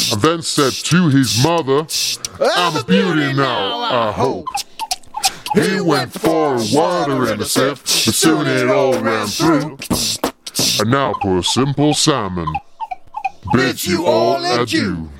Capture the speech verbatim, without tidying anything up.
and then said to his mother, I'm a beauty now, I hope. He went for a water and a sift, but soon it all ran through. And now poor simple salmon bids you all adieu.